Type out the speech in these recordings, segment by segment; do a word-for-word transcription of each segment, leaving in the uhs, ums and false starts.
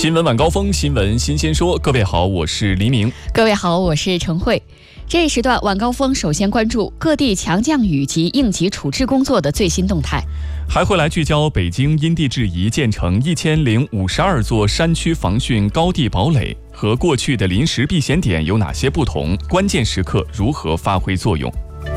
新闻晚高峰，新闻新鲜说。各位好，我是黎明。 各位好，我是陈慧。这一时段晚高峰首先关注各地强降雨及应急处置工作的最新动态， 还会来聚焦北京因地制宜建成一千零五十二座山区防汛高地堡垒，和过去的临时避险点有哪些不同？关键时刻如何发挥作用？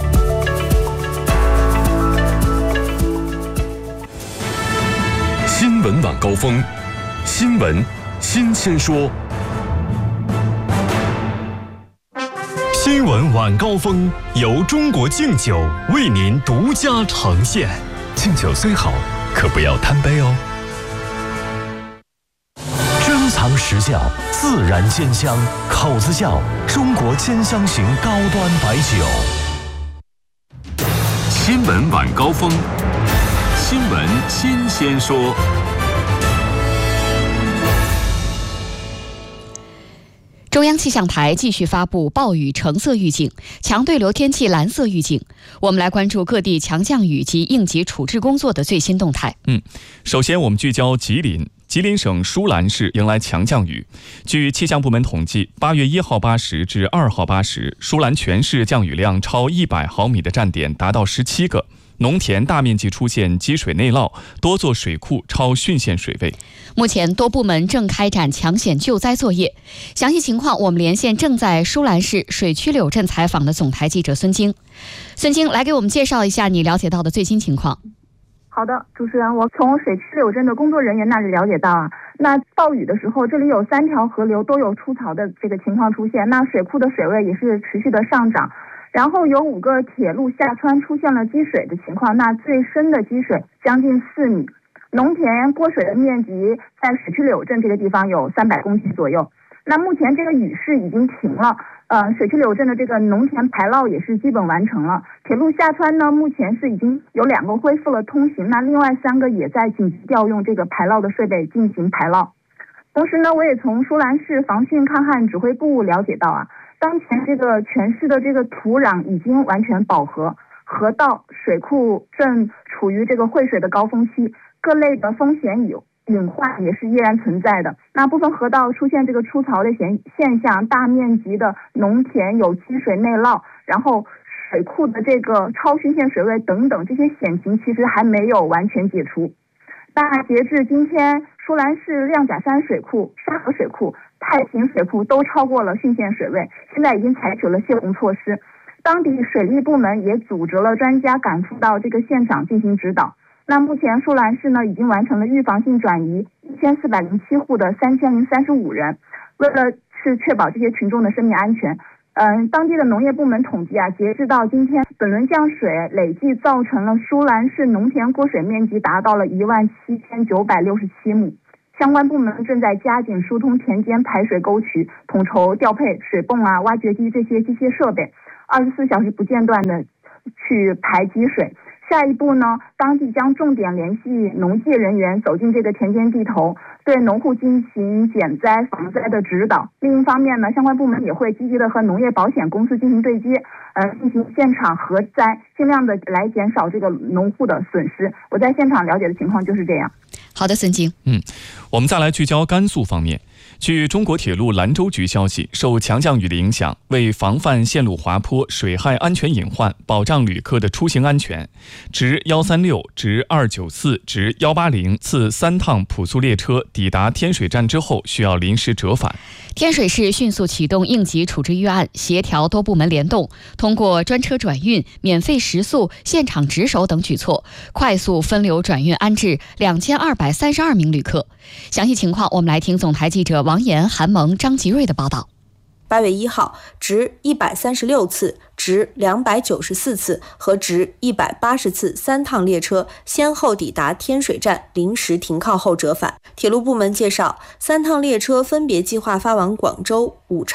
新闻晚高峰，新闻新鲜说。新闻晚高峰由中国敬酒为您独家呈现。敬酒虽好，可不要贪杯哦。珍藏实窖，自然鲜香，口子窖中国兼香型高端白酒。新闻晚高峰，新闻新鲜说。 中央气象台继续发布暴雨橙色预警，强对流天气蓝色预警。我们来关注各地强降雨及应急处置工作的最新动态。 嗯，首先我们聚焦吉林。吉林省舒兰市迎来强降雨。据气象部门统计，八月一号八时至二号八时，舒兰全市降雨量超一百毫米的站点达到十七个。农田大面积出现积水内涝，多座水库超汛限水位。 目前多部门正开展抢险救灾作业。详细情况，我们连线正在舒兰市水曲柳镇采访的总台记者孙晶。孙晶，来给我们介绍一下你了解到的最新情况。 好的，主持人，我从水曲柳镇的工作人员那里了解到啊，那暴雨的时候，这里有三条河流都有出槽的这个情况出现，那水库的水位也是持续的上涨。然后有五个铁路下穿出现了积水的情况，那最深的积水将近四米，农田过水的面积在水曲柳镇这个地方有三百公顷左右。那目前这个雨势已经停了，呃，水曲柳镇的这个农田排涝也是基本完成了。铁路下穿呢，目前是已经有两个恢复了通行，那另外三个也在紧急调用这个排涝的设备进行排涝。同时呢，我也从舒兰市防汛抗旱指挥部了解到啊。当前这个全市的这个土壤已经完全饱和，河道、水库正处于这个汇水的高峰期，各类的风险有隐患也是依然存在的。那部分河道出现这个出槽的现现象，大面积的农田有积水内涝，然后水库的这个超汛限水位等等，这些险情其实还没有完全解除。那截至今天，舒兰市亮甲山水库、沙河水库、太平水库都超过了汛限水位，现在已经采取了泄洪措施。当地水利部门也组织了专家赶赴到这个现场进行指导。那目前舒兰市呢已经完成了预防性转移一千四百零七户的三千零三十五人，为了是确保这些群众的生命安全。嗯，当地的农业部门统计啊，截至到今天，本轮降水累计造成了舒兰市农田过水面积达到了一万七千九百六十七亩。相关部门正在加紧疏通田间排水沟渠，统筹调配水泵啊、挖掘机这些机械设备，二十四小时不间断的去排积水。下一步呢，当地将重点联系农技人员走进这个田间地头，对农户进行减灾防灾的指导。另一方面呢，相关部门也会积极的和农业保险公司进行对接，呃，进行现场核灾，尽量的来减少这个农户的损失。我在现场了解的情况就是这样。 好的，孙晶。 嗯，我们再来聚焦甘肃方面。据中国铁路兰州局消息，受强降雨的影响，为防范线路滑坡、水害安全隐患，保障旅客的出行安全，直一三六、直二九四、直一八零次三趟普速列车抵达天水站之后，需要临时折返。 天水市迅速启动应急处置预案，协调多部门联动，通过专车转运、免费食宿、现场值守等举措，快速分流转运安置两千二百三十二名旅客。详细情况，我们来听总台记者王岩、韩萌、张吉瑞的报道。 八月一号，直一百三十六次、直两百九十四次和直一百八十次三趟列车先后抵达天水站，临时停靠后折返。铁路部门介绍，三趟列车分别计划发往广州、武昌、北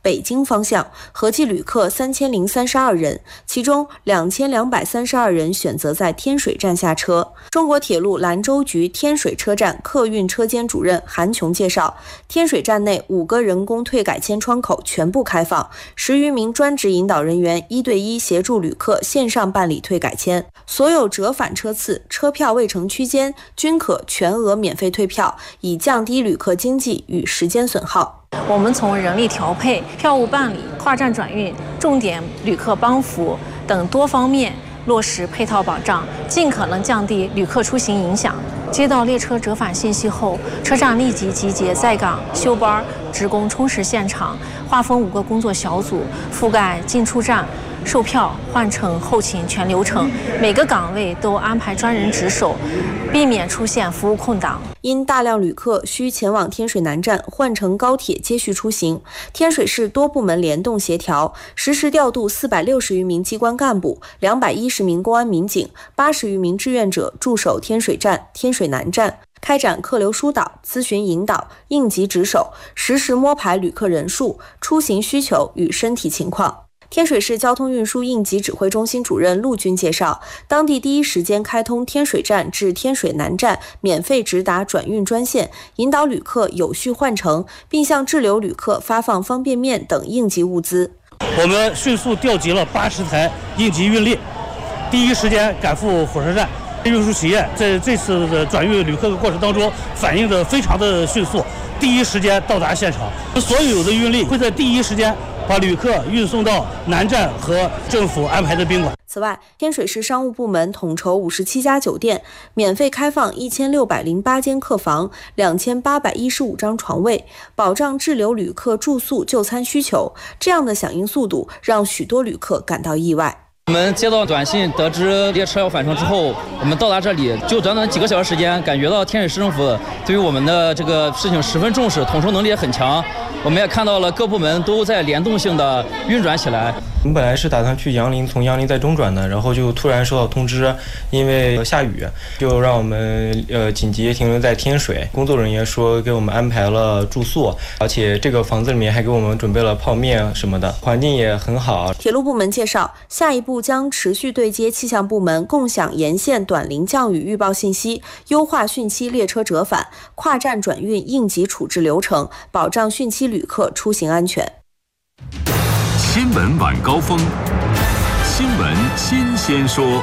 北京方向，合计旅客三千零三十二人，其中两千两百三十二人选择在天水站下车。中国铁路兰州局天水车站客运车间主任韩琼介绍，天水站内五个人工退改签窗口全部开放，十余名专职引导人员一对一协助旅客线上办理退改签，所有折返车次、车票未乘区间均可全额免费退票，以降低旅客经济与时间损耗。 我们从人力调配、票务办理、跨站转运、重点旅客帮扶等多方面落实配套保障，尽可能降低旅客出行影响。接到列车折返信息后，车站立即集结在岗休班职工充实现场，划分五个工作小组，覆盖进出站、售票、换乘、后勤全流程，每个岗位都安排专人值守，避免出现服务空档。 因大量旅客需前往天水南站换乘高铁接续出行，天水市多部门联动协调，实时调度四百六十余名机关干部、两百一十名公安民警、八十余名志愿者驻守天水站、天水南站，开展客流疏导、咨询引导、应急值守，实时摸排旅客人数、出行需求与身体情况。天水市交通运输应急指挥中心主任陆军介绍，当地第一时间开通天水站至天水南站免费直达转运专线，引导旅客有序换乘，并向滞留旅客发放方便面等应急物资。 我们迅速调集了八十台应急运力，第一时间赶赴火车站。运输企业在这次的转运旅客的过程当中反应的非常的迅速，第一时间到达现场，所有的运力会在第一时间把旅客运送到南站和政府安排的宾馆。 此外，天水市商务部门统筹五十七家酒店，免费开放一千六百零八间客房、两千八百一十五张床位，保障滞留旅客住宿就餐需求。这样的响应速度让许多旅客感到意外。 我们接到短信，得知列车要返程之后，我们到达这里就短短几个小时时间，感觉到天水市政府对于我们的这个事情十分重视，统筹能力也很强。我们也看到了各部门都在联动性的运转起来。 我们本来是打算去杨林，从杨林再中转的，然后就突然收到通知，因为下雨，就让我们呃紧急停留在天水。工作人员说给我们安排了住宿，而且这个房子里面还给我们准备了泡面什么的，环境也很好。 铁路部门介绍，下一步将持续对接气象部门，共享沿线短临降雨预报信息，优化汛期列车折返、跨站转运应急处置流程，保障汛期旅客出行安全。 新闻晚高峰，新闻新鲜说。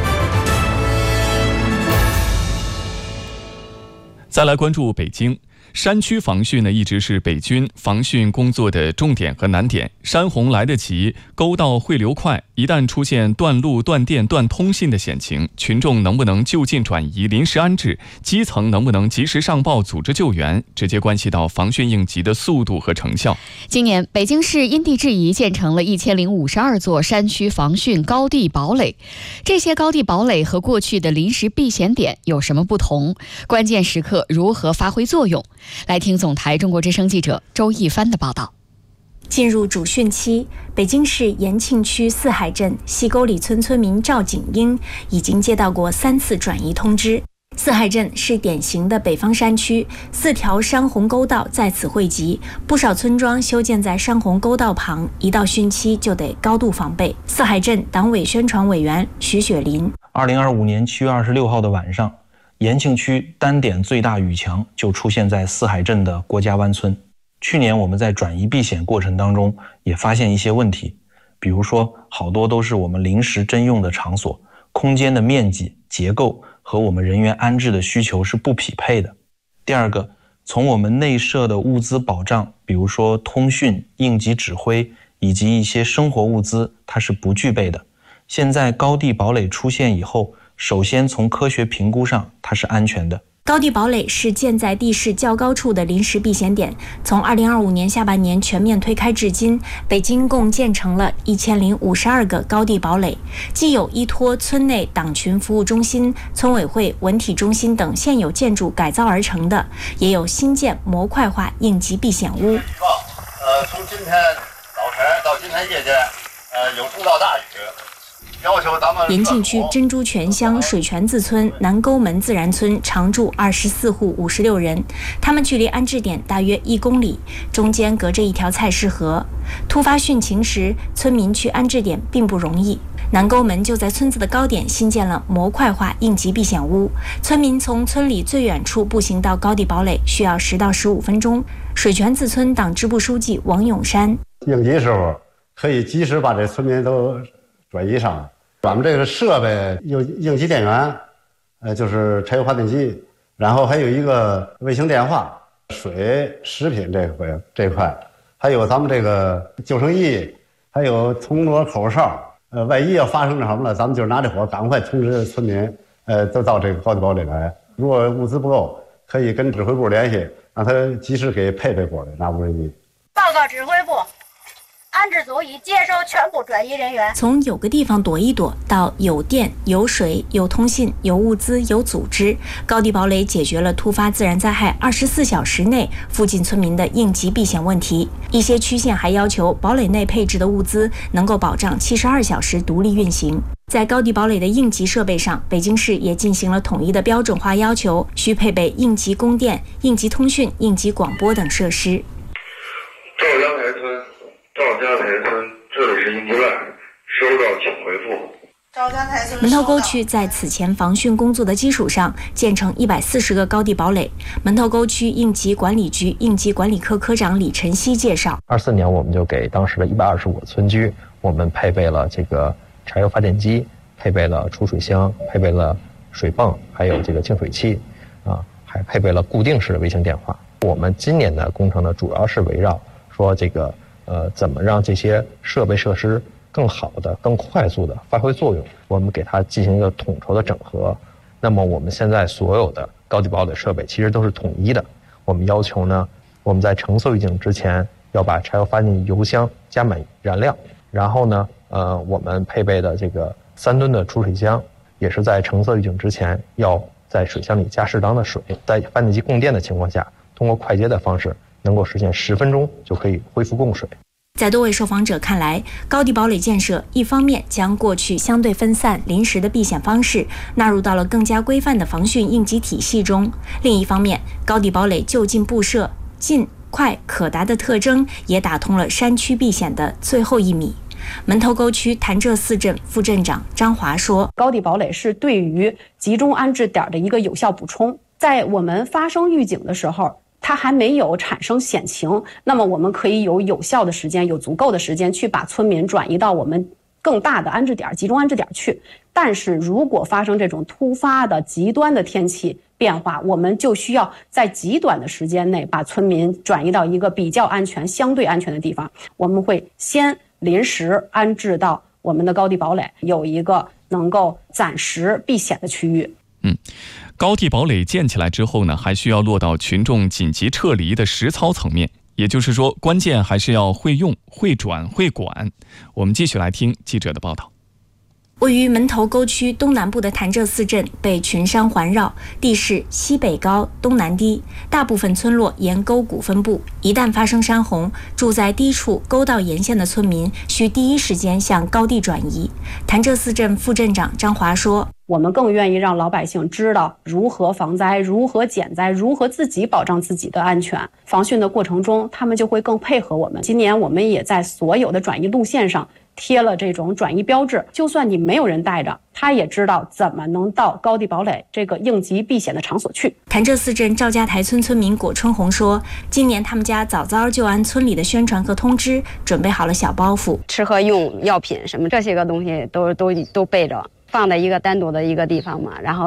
再来关注北京。山区防汛呢，一直是北军防汛工作的重点和难点。山洪来得急，沟道汇流快，一旦出现断路、断电、断通信的险情，群众能不能就近转移、临时安置，基层能不能及时上报、组织救援，直接关系到防汛应急的速度和成效。 今年，北京市因地制宜建成了一千零五十二座山区防汛高地堡垒。这些高地堡垒和过去的临时避险点有什么不同？关键时刻如何发挥作用？来听总台中国之声记者周一帆的报道。 进入主汛期，北京市延庆区四海镇西沟里村村民赵景英已经接到过三次转移通知。四海镇是典型的北方山区，四条山洪沟道在此汇集，不少村庄修建在山洪沟道旁，一到汛期就得高度防备。四海镇党委宣传委员徐雪林： 二零二五年七月二十六号的晚上，延庆区单点最大雨强就出现在四海镇的郭家湾村。去年我们在转移避险过程当中也发现一些问题，比如说好多都是我们临时征用的场所，空间的面积、结构和我们人员安置的需求是不匹配的。第二个，从我们内设的物资保障，比如说通讯、应急指挥以及一些生活物资，它是不具备的。现在高地堡垒出现以后，首先从科学评估上它是安全的。 高地堡垒是建在地势较高处的临时避险点，从二零二五年下半年全面推开至今，北京共建成了一千零五十二个高地堡垒，既有依托村内党群服务中心、村委会、文体中心等现有建筑改造而成的，也有新建模块化应急避险屋。 呃，从今天早晨到今天夜间，呃，有重到大雨。 延庆区珍珠泉乡水泉子村南沟门自然村常住二十四户五十六人，他们距离安置点大约一公里，中间隔着一条菜市河。突发汛情时，村民去安置点并不容易。南沟门就在村子的高点新建了模块化应急避险屋，村民从村里最远处步行到高地堡垒需要十到十五分钟。水泉子村党支部书记王永山： 应急时候可以及时把这村民都转移上。咱们这个设备有应急电源，呃，就是柴油发电机，然后还有一个卫星电话、水、食品这块这块，还有咱们这个救生衣，还有铜锣口哨。呃，万一要发生什么了，咱们就拿这火赶快通知村民，呃，都到这个高地堡垒来。如果物资不够，可以跟指挥部联系，让他及时给配备过来，那无人机。 报告指挥部。安置组已接收全部转移人员。 从有个地方躲一躲到有电、有水、有通信、有物资、有组织，高地堡垒解决了突发自然灾害二十四小时内附近村民的应急避险问题。一些区县还要求堡垒内配置的物资能够保障七十二小时独立运行。在高地堡垒的应急设备上，北京市也进行了统一的标准化要求，需配备应急供电、应急通讯、应急广播等设施。 赵家台村。赵家台村，这里是应急站，收到请回复。 赵家台村门头沟区在此前防汛工作的基础上，建成一百四十个高地堡垒。门头沟区应急管理局应急管理科科长李晨曦介绍： 二四年我们就给当时的一百二十五个村居，我们配备了这个柴油发电机，配备了储水箱，配备了水泵，还有这个净水器，啊，还配备了固定式的卫星电话。我们今年的工程呢，主要是围绕说这个。呃，怎么让这些设备设施更好的、更快速的发挥作用？我们给它进行一个统筹的整合。那么我们现在所有的高地堡垒设备其实都是统一的。我们要求呢，我们在橙色预警之前要把柴油发电油箱加满燃料，然后呢，呃，我们配备的这个三吨的储水箱，也是在橙色预警之前要在水箱里加适当的水，在发电机供电的情况下，通过快捷的方式。能够实现十分钟就可以恢复供水。 在多位受访者看来，高地堡垒建设一方面将过去相对分散、临时的避险方式纳入到了更加规范的防汛应急体系中；另一方面，高地堡垒就近布设、近、快、可达的特征，也打通了山区避险的最后一米。门头沟区潭柘寺镇副镇长张华说：“ 高地堡垒是对于集中安置点的一个有效补充，在我们发生预警的时候。”它还没有产生险情，那么我们可以有有效的时间，有足够的时间去把村民转移到我们更大的安置点、集中安置点去。但是如果发生这种突发的极端的天气变化，我们就需要在极短的时间内把村民转移到一个比较安全、相对安全的地方。我们会先临时安置到我们的高地堡垒，有一个能够暂时避险的区域。 嗯。高地堡垒建起来之后呢，还需要落到群众紧急撤离的实操层面，也就是说，关键还是要会用、会转、会管。我们继续来听记者的报道。 位于门头沟区东南部的潭柘寺镇被群山环绕，地势西北高、东南低，大部分村落沿沟谷分布。一旦发生山洪，住在低处沟道沿线的村民需第一时间向高地转移。潭柘寺镇副镇长张华说：“ 我们更愿意让老百姓知道如何防灾、如何减灾、如何自己保障自己的安全。防汛的过程中，他们就会更配合我们。今年我们也在所有的转移路线上贴了这种转移标志，就算你没有人带着，他也知道怎么能到高地堡垒这个应急避险的场所去。” 潭柘寺镇赵家台村村民果春红说：“今年他们家早早就按村里的宣传和通知准备好了小包袱， 吃喝用药品什么这些个东西都都都备着。”放在一个单独的一个地方嘛，然后